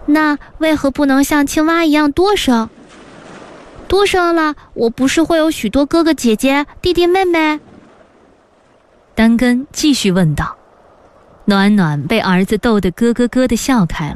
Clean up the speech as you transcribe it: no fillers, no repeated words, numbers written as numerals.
那为何不能像青蛙一样多生？多生了，我不是会有许多哥哥姐姐、弟弟妹妹？ 丹根继续问道。暖暖被儿子逗得咯咯咯地笑开了。